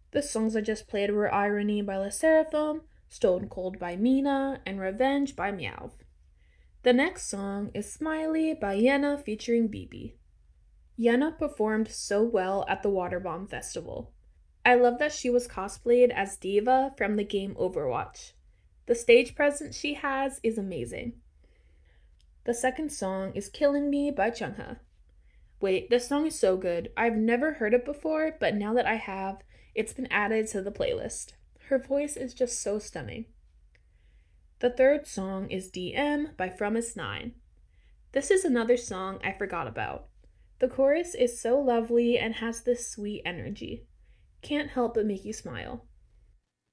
The songs I just played were Irony by Le Seraphim, Stone Cold by Mina, and Revenge by Meowth. The next song is Smiley by Yenna featuring BB. Yenna performed so well at the Water Bomb Festival. I love that she was cosplayed as D.Va from the game Overwatch. The stage presence she has is amazing. The second song is Killing Me by Chungha. Wait, this song is so good. I've never heard it before, but now that I have, it's been added to the playlist. Her voice is just so stunning. The third song is DM by Fromis9. This is another song I forgot about. The chorus is so lovely and has this sweet energy. Can't help but make you smile.